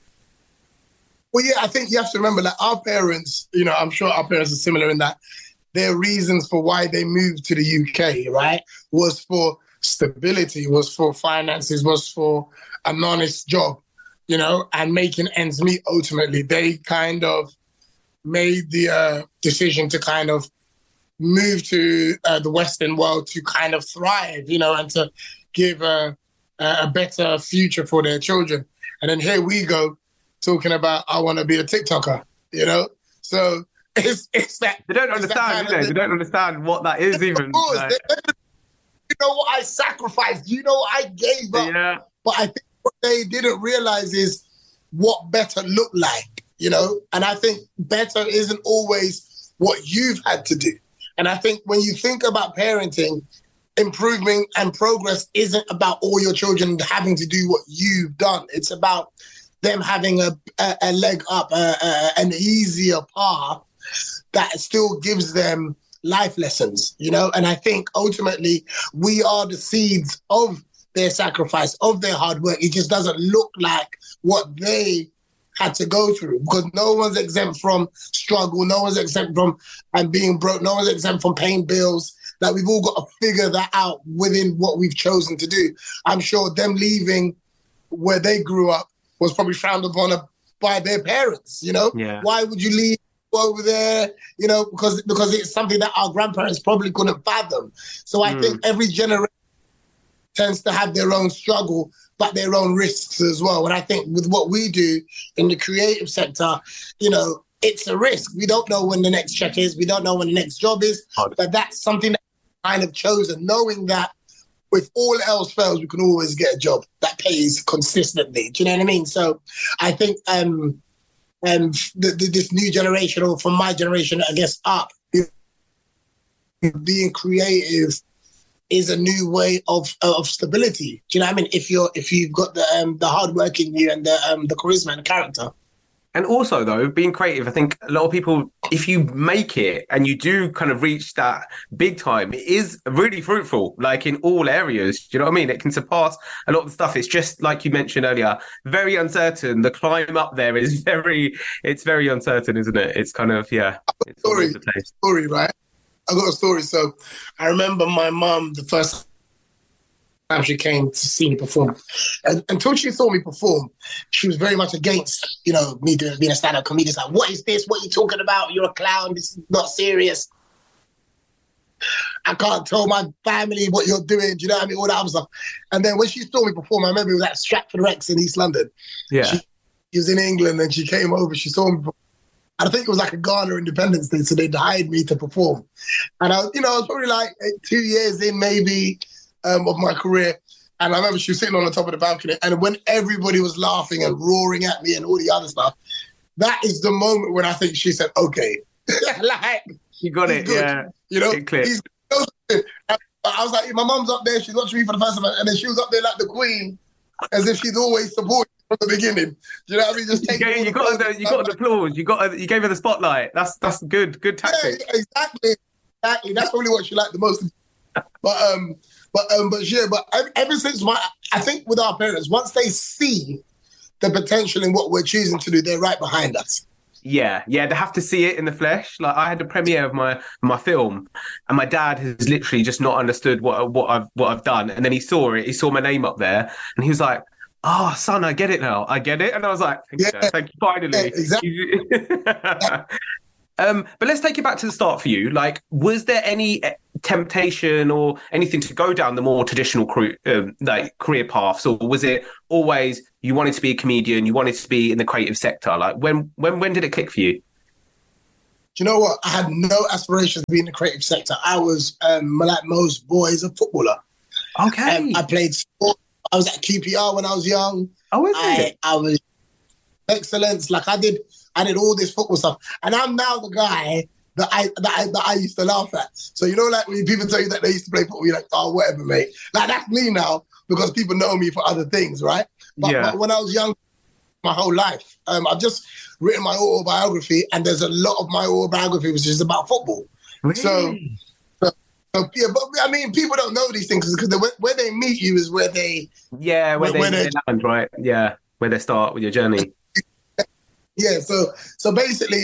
Well, yeah, I think you have to remember that our parents, I'm sure our parents are similar in that their reasons for why they moved to the UK, right, was for stability, was for finances, was for an honest job, and making ends meet ultimately. They kind of made the decision to kind of move to the Western world to kind of thrive, and to give a better future for their children. And then here we go talking about, I want to be a TikToker, So it's that. They don't understand, They don't understand what that is even. Of course, like, you know what I sacrificed, what I gave up. Yeah. But I think what they didn't realize is what better looked like, And I think better isn't always what you've had to do. And I think when you think about parenting, improvement and progress isn't about all your children having to do what you've done. It's about them having a leg up, an easier path that still gives them life lessons, And I think ultimately we are the seeds of their sacrifice, of their hard work. It just doesn't look like what they had to go through, because no one's exempt from struggle, no one's exempt from being broke, no one's exempt from paying bills. That we've all got to figure that out within what we've chosen to do. I'm sure them leaving where they grew up was probably frowned upon by their parents, Yeah. Why would you leave over there? Because it's something that our grandparents probably couldn't fathom. So I think every generation tends to have their own struggle, but their own risks as well. And I think with what we do in the creative sector, it's a risk. We don't know when the next check is. We don't know when the next job is. But that's something that we kind of chosen, knowing that if all else fails, we can always get a job that pays consistently. Do you know what I mean? So I think this new generation, or from my generation, I guess, up, being creative is a new way of stability. Do you know what I mean? If you've got the hard work in you and the charisma and the character. And also, though, being creative, I think a lot of people, if you make it and you do kind of reach that big time, it is really fruitful, like in all areas. Do you know what I mean? It can surpass a lot of the stuff. It's just, like you mentioned earlier, very uncertain. The climb up there is very uncertain, isn't it? It's kind of, yeah. It's story, right? I got a story. So I remember my mum, the first time she came to see me perform, and until she saw me perform, she was very much against, me being a stand-up comedian. It's like, what is this? What are you talking about? You're a clown. This is not serious. I can't tell my family what you're doing. Do you know what I mean? All that other stuff. And then when she saw me perform, I remember it was at Stratford Rex in East London. Yeah. She was in England and she came over. She saw me perform. I think it was like a Ghana Independence Day, so they hired me to perform. And I was probably like 2 years in maybe of my career. And I remember she was sitting on the top of the balcony, and when everybody was laughing and roaring at me and all the other stuff, that is the moment when I think she said, okay. Like, you got it, good. Yeah. You know, it clicked. I was like, my mum's up there, she's watching me for the first time, and then she was up there like the queen, as if she's always supported from the beginning. Do you know what I mean? Just you got an applause. You gave her the spotlight. That's good tactic. Yeah, exactly. That's probably what she liked the most. But ever since I think with our parents, once they see the potential in what we're choosing to do, they're right behind us. Yeah, they have to see it in the flesh. Like, I had the premiere of my film, and my dad has literally just not understood what I've done. And then he saw it. He saw my name up there, and he was like, "Oh, son, I get it now. I get it." And I was like, "Thank you, finally." Yeah, exactly. But let's take it back to the start for you. Like, was there any temptation or anything to go down the more traditional career paths, or was it always you wanted to be a comedian, you wanted to be in the creative sector? Like, when did it click for you? Do you know what? I had no aspirations to be in the creative sector. I was, like most boys, a footballer. Okay. I played sport. I was at QPR when I was young. Oh, is it? I was excellence. Like, I did all this football stuff, and I'm now the guy that I used to laugh at. So, you know, like when people tell you that they used to play football, you're like, oh, whatever, mate. Like, that's me now because people know me for other things, right? But when I was young, my whole life, I've just written my autobiography, and there's a lot of my autobiography which is about football. Really? So yeah, but I mean, people don't know these things because where they meet you is where they land, right? Yeah, where they start with your journey. Yeah, so basically,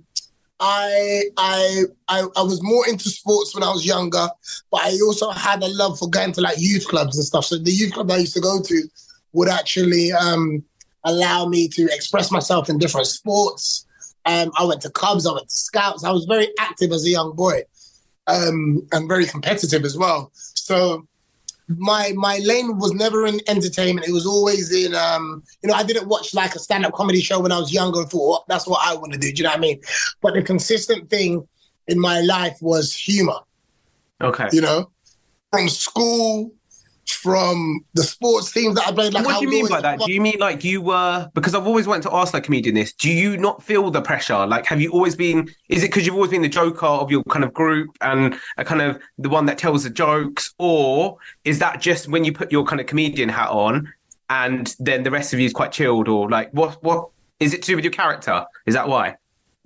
I was more into sports when I was younger, but I also had a love for going to like youth clubs and stuff. So the youth club I used to go to would actually allow me to express myself in different sports. I went to clubs, I went to scouts. I was very active as a young boy, and very competitive as well. So my lane was never in entertainment. It was always in, I didn't watch like a stand-up comedy show when I was younger and thought, oh, that's what I want to do. Do you know what I mean? But the consistent thing in my life was humor. Okay. You know, from school, from the sports teams that I played. Like, what do you mean by that? Do you mean like you were, because I've always wanted to ask like comedian this, do you not feel the pressure? Like, have you always been, is it because you've always been the joker of your kind of group and a kind of the one that tells the jokes? Or is that just when you put your kind of comedian hat on and then the rest of you is quite chilled? Or like, what is it to do with your character? Is that why?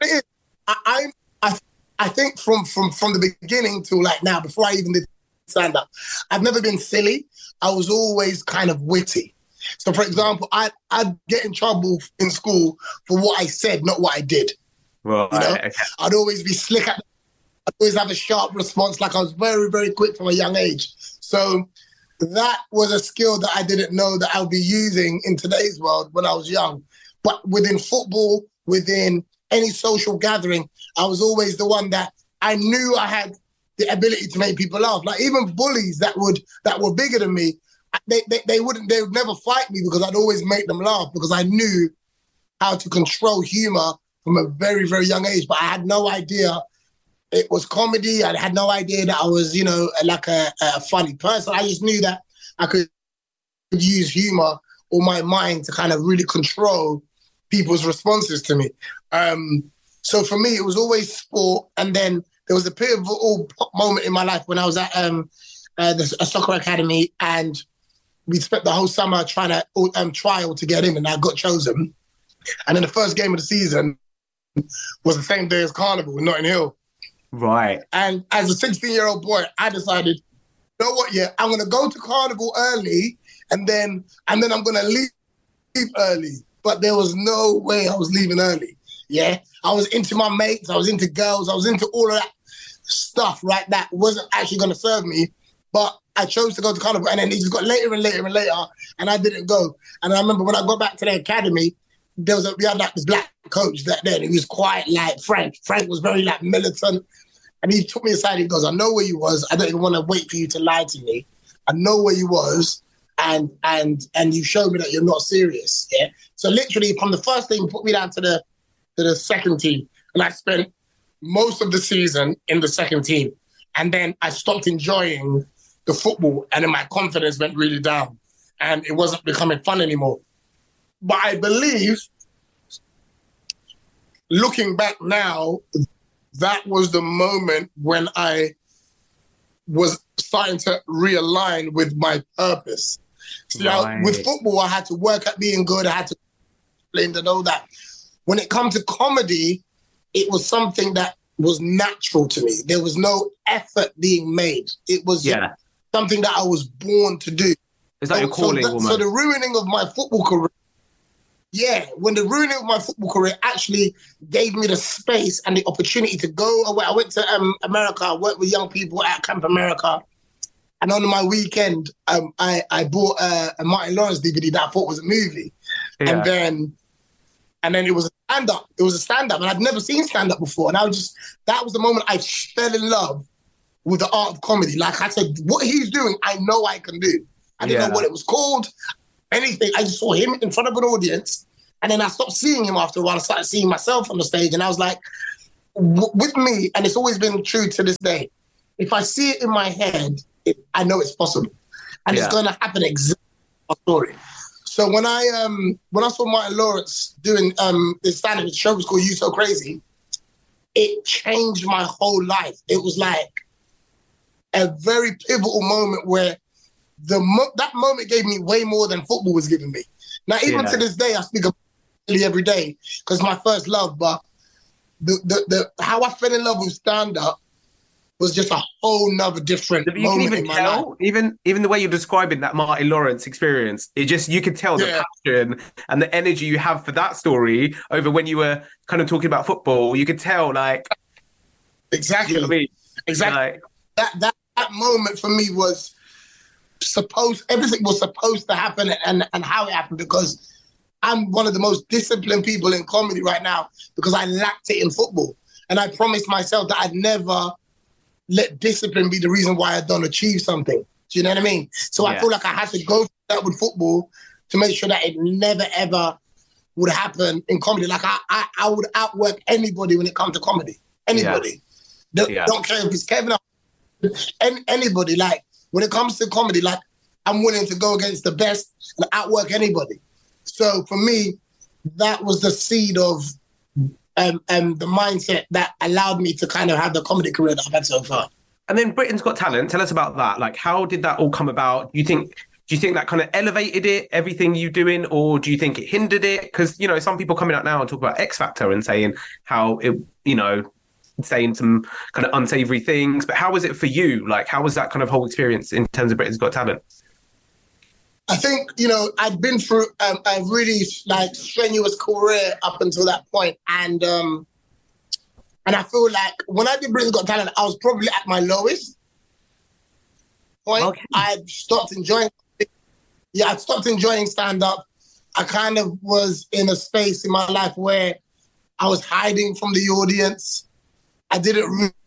I think from the beginning to like now, before I even did stand up, I've never been silly. I was always kind of witty. So, for example, I'd get in trouble in school for what I said, not what I did. Right. You know? Okay. I'd always be slick. I'd always have a sharp response. Like, I was very, very quick from a young age. So that was a skill that I didn't know that I would be using in today's world when I was young. But within football, within any social gathering, I was always the one that I knew I had the ability to make people laugh. Like, even bullies that were bigger than me, they would never fight me because I'd always make them laugh because I knew how to control humor from a very, very young age. But I had no idea it was comedy. I had no idea that I was, like a funny person. I just knew that I could use humor or my mind to kind of really control people's responses to me. So for me, it was always sport, and then there was a pivotal moment in my life when I was at a soccer academy, and we spent the whole summer trying to trial to get in, and I got chosen. And then the first game of the season was the same day as Carnival in Notting Hill. Right. And as a 16-year-old boy, I decided, you know what? Yeah, I'm going to go to Carnival early, and then I'm going to leave early. But there was no way I was leaving early. Yeah, I was into my mates, I was into girls, I was into all of that stuff, right? That wasn't actually going to serve me. But I chose to go to Carnival, and then it just got later and later and later, and I didn't go. And I remember when I got back to the academy, we had like this black coach that then. He was quite like Frank. Frank was very like militant, And he took me aside. He goes, I know where you was. I don't even want to wait for you to lie to me. I know where you was. And you showed me that you're not serious. Yeah. So literally from the first team, put me down to the second team. And I spent most of the season in the second team. And then I stopped enjoying the football, and then my confidence went really down. And it wasn't becoming fun anymore. But I believe, looking back now, that was the moment when I was starting to realign with my purpose. See, with football, I had to work at being good. I had to explain and all that. When it comes to comedy, it was something that was natural to me. There was no effort being made. It was something that I was born to do. Is that your calling? So the ruining of my football career, when the ruining of my football career actually gave me the space and the opportunity to go away. I went to America. I worked with young people at Camp America. And on my weekend, I bought a Martin Lawrence DVD that I thought was a movie. Yeah. And then it was a stand-up. It was a stand-up, and I'd never seen stand-up before. And that was the moment I fell in love with the art of comedy. Like I said, what he's doing, I know I can do. I didn't know what it was called, anything. I just saw him in front of an audience, and then I stopped seeing him after a while. I started seeing myself on the stage, and I was like, with me, and it's always been true to this day, if I see it in my head, I know it's possible. And it's going to happen exactly my story. So when I saw Martin Lawrence doing this stand-up, the show was called You So Crazy, it changed my whole life. It was like a very pivotal moment where that moment gave me way more than football was giving me. Now, even to this day, I speak about it every day because it's my first love, but the how I fell in love with stand-up was just a whole nother different moment in my life. Even the way you're describing that Martin Lawrence experience, you could tell the passion and the energy you have for that story over when you were kind of talking about football. You could tell, like, exactly, you know what I mean? Exactly. Like, that moment for me was everything was supposed to happen and how it happened, because I'm one of the most disciplined people in comedy right now because I lacked it in football, and I promised myself that I'd never let discipline be the reason why I don't achieve something. Do you know what I mean? So I feel like I had to go through that with football to make sure that it never, ever would happen in comedy. Like I would outwork anybody when it comes to comedy. Anybody. Don't care if it's Kevin or anybody. Like when it comes to comedy, like I'm willing to go against the best and outwork anybody. So for me, that was the seed of the mindset that allowed me to kind of have the comedy career that I've had so far. And then Britain's Got Talent. Tell us about that. Like, how did that all come about? Do you think that kind of elevated it, everything you're doing, or do you think it hindered it? Because, some people coming out now and talk about X Factor and saying how it, saying some kind of unsavory things. But how was it for you? Like, how was that kind of whole experience in terms of Britain's Got Talent? I think, I'd been through a really strenuous career up until that point. And I feel like when I did Britain's Got Talent, I was probably at my lowest point. Okay. I'd stopped enjoying stand-up. I kind of was in a space in my life where I was hiding from the audience. I didn't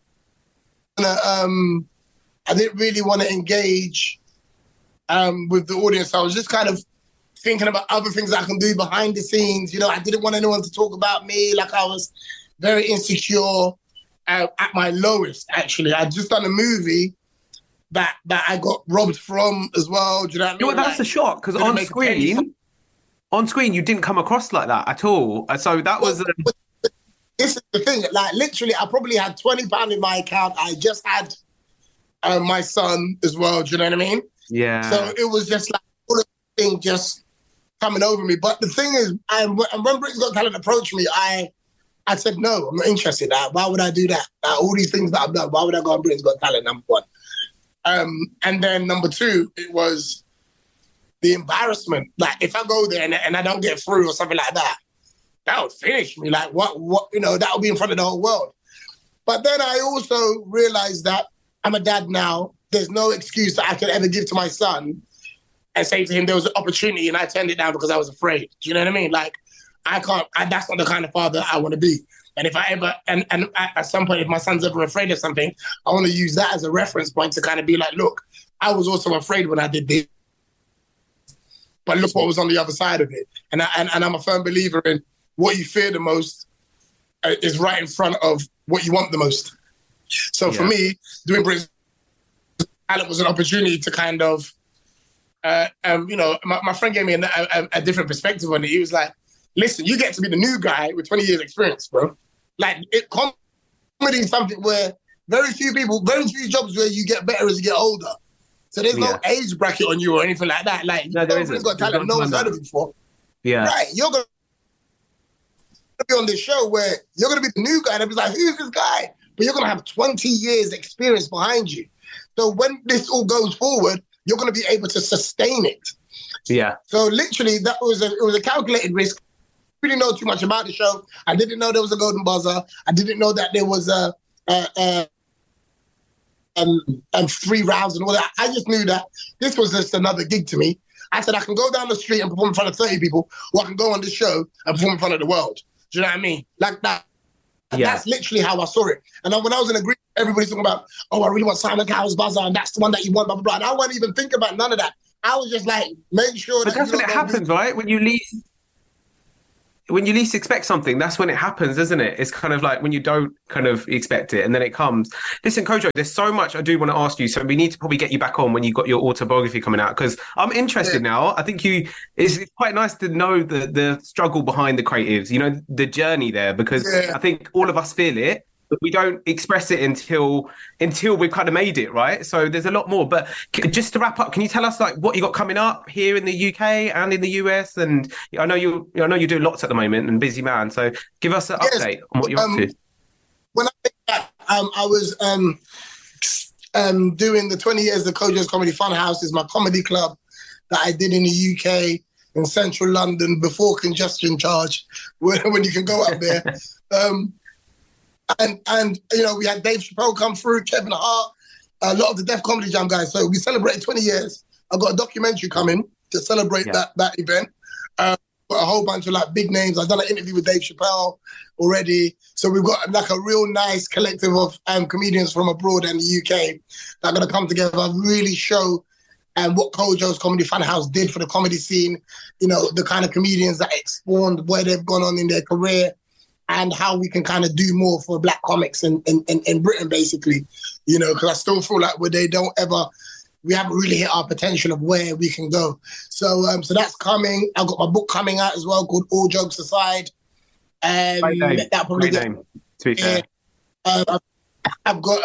really want to engage with the audience. I was just kind of thinking about other things I can do behind the scenes. I didn't want anyone to talk about me. Like I was very insecure at my lowest, actually. I'd just done a movie that I got robbed from as well. Do you know what I mean? That's a shock, because on screen, you didn't come across like that at all. So that was... This is the thing. Like literally, I probably had £20 in my account. I just had my son as well. Do you know what I mean? Yeah. So it was just like all of the thing just coming over me. But the thing is, when Britain's Got Talent approached me, I said, no, I'm not interested. Why would I do that? All these things that I've done, why would I go on Britain's Got Talent, number one? And then number two, it was the embarrassment. Like if I go there and I don't get through or something like that, that would finish me. Like what, that would be in front of the whole world. But then I also realized that I'm a dad now. There's no excuse that I could ever give to my son and say to him there was an opportunity and I turned it down because I was afraid. Do you know what I mean? Like, I can't, that's not the kind of father I want to be. And if I ever, and at some point, if my son's ever afraid of something, I want to use that as a reference point to kind of be like, look, I was also afraid when I did this, but look what was on the other side of it. And I'm a firm believer in what you fear the most is right in front of what you want the most. So for me, doing Britain's Talent was an opportunity to kind of, you know, my friend gave me a different perspective on it. He was like, listen, you get to be the new guy with 20 years experience, bro. Like, comedy is something where very few jobs where you get better as you get older. So there's no age bracket on you or anything like that. Like, no, Britain's Got Talent, no one's heard of it before. Yeah. Right, you're going to be on this show where you're going to be the new guy and be like, who's this guy? But you're going to have 20 years experience behind you. So when this all goes forward, you're going to be able to sustain it. Yeah. So literally, it was a calculated risk. I didn't know too much about the show. I didn't know there was a golden buzzer. I didn't know that there was and 3 rounds and all that. I just knew that this was just another gig to me. I said I can go down the street and perform in front of 30 people, or I can go on this show and perform in front of the world. Do you know what I mean? Like that. And that's literally how I saw it. And then when I was in a group, everybody's talking about, oh, I really want Simon Cowell's buzzer, and that's the one that you want, blah, blah, blah. And I wasn't even thinking about none of that. I was just like, make sure that... But that's when it happens, right? When you least expect something, that's when it happens, isn't it? It's kind of like when you don't kind of expect it and then it comes. Listen, Kojo, there's so much I do want to ask you, so we need to probably get you back on when you've got your autobiography coming out, because I'm interested now. I think it's quite nice to know the struggle behind the creatives, you know, the journey there, because I think all of us feel it, but we don't express it until we've kind of made it, right? So there's a lot more. But just to wrap up, can you tell us like what you got coming up here in the UK and in the US? And I know you do lots at the moment and busy man. So give us an update on what you're up to. When I think back, I was doing the 20 years of Kojo's Comedy Funhouse is my comedy club that I did in the UK in central London before congestion charge, when you can go up there. And you know, we had Dave Chappelle come through, Kevin Hart, a lot of the Def Comedy Jam guys. So we celebrated 20 years. I've got a documentary coming to celebrate that event. Got a whole bunch of like big names. I've done an interview with Dave Chappelle already. So we've got like a real nice collective of comedians from abroad and the UK that are going to come together and really show what Kojo's Comedy Funhouse did for the comedy scene. You know, the kind of comedians that it spawned, where they've gone on in their career, and how we can kind of do more for Black comics in Britain, basically, you know, because I still feel like we haven't really hit our potential of where we can go. So that's coming. I've got my book coming out as well called All Jokes Aside. Great name, to be fair. I've got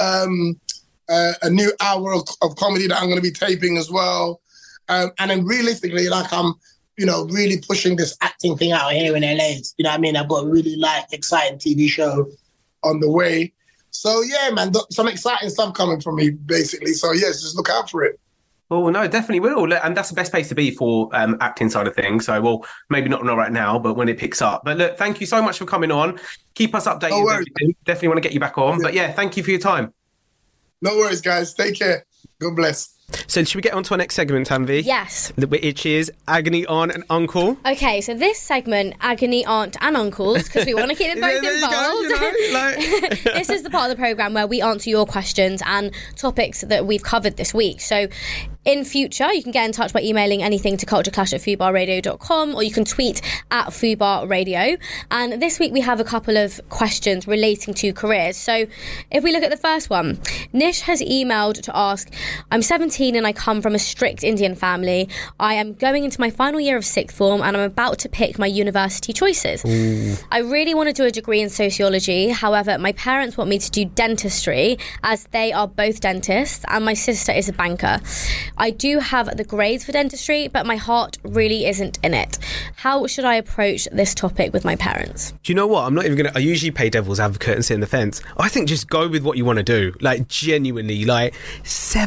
a new hour of comedy that I'm going to be taping as well. And then realistically, like I'm, you know, really pushing this acting thing out here in LA. You know what I mean? I've got a really exciting TV show on the way. So yeah, man, some exciting stuff coming from me, basically. So yes, just look out for it. Oh no, definitely will, and that's the best place to be for acting side of things. So, well, maybe not right now, but when it picks up. But look, thank you so much for coming on. Keep us updated. No worries. Definitely want to get you back on. Yeah. But yeah, thank you for your time. No worries, guys. Take care. God bless. So should we get on to our next segment, Tanvi? Yes. Which is Agony Aunt and Uncle. Okay, so this segment, Agony Aunt and Uncles, because we want to keep them both involved. This is the part of the programme where we answer your questions and topics that we've covered this week. So in future, you can get in touch by emailing anything to cultureclash@fubarradio.com, or you can tweet at fubarradio. And this week we have a couple of questions relating to careers. So if we look at the first one, Nish has emailed to ask, I'm 17 and I come from a strict Indian family. I am going into my final year of sixth form and I'm about to pick my university choices. Ooh. I really want to do a degree in sociology. However, my parents want me to do dentistry as they are both dentists and my sister is a banker. I do have the grades for dentistry, but my heart really isn't in it. How should I approach this topic with my parents? Do you know what? I'm not even going to... I usually play devil's advocate and sit in the fence. I think just go with what you want to do. Like, genuinely, like, 17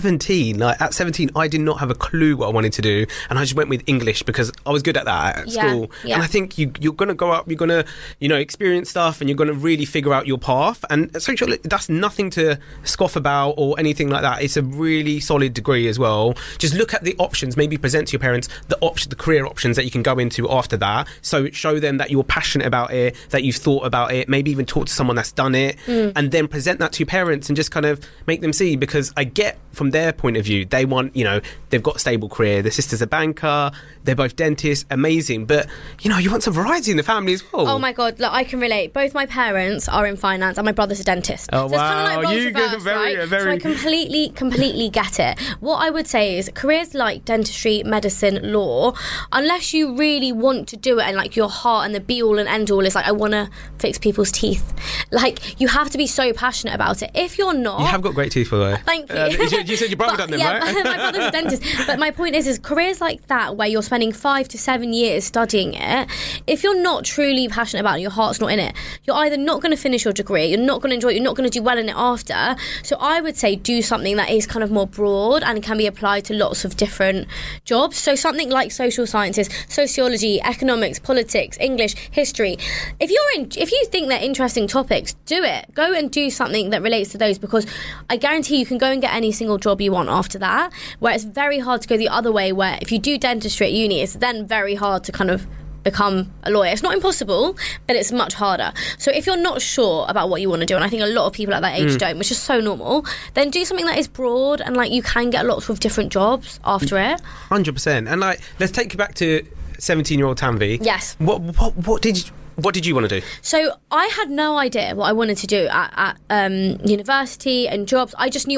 17, at 17, I did not have a clue what I wanted to do, and I just went with English because I was good at that at school. Yeah. And I think you're going to go up, you're going to, experience stuff, and you're going to really figure out your path. And social, that's nothing to scoff about or anything like that. It's a really solid degree as well. Just look at the options, maybe present to your parents the career options that you can go into after that. So show them that you're passionate about it, that you've thought about it, maybe even talk to someone that's done it, and then present that to your parents and just kind of make them see, because I get from their point of view, they want, they've got a stable career. Their sister's a banker, they're both dentists, amazing. But, you want some variety in the family as well. Oh my God, look, I can relate. Both my parents are in finance and my brother's a dentist. Oh, so it's kind of like roles you reversed, right? So I completely get it. What I would say is careers like dentistry, medicine, law, unless you really want to do it and like your heart and the be all and end all is like, I want to fix people's teeth. Like, you have to be so passionate about it. If you're not... You have got great teeth, by the way. Thank you. You said your brother done them, right? My brother's a dentist. But my point is careers like that, where you're spending 5 to 7 years studying it, if you're not truly passionate about it, your heart's not in it, you're either not going to finish your degree, you're not going to enjoy it, you're not going to do well in it after. So I would say do something that is kind of more broad and can be applied to lots of different jobs. So something like social sciences, sociology, economics, politics, English, history. If you think they're interesting topics, do it. Go and do something that relates to those, because I guarantee you can go and get any single job you want after that, where it's very hard to go the other way, where if you do dentistry at uni, it's then very hard to kind of become a lawyer. It's not impossible, but it's much harder. So if you're not sure about what you want to do, and I think a lot of people at that age don't, which is so normal, then do something that is broad and like you can get lots of different jobs after it. 100%. And like, let's take you back to 17-year-old Tanvi. Yes. What did you want to do? So I had no idea what I wanted to do at university and jobs. I just knew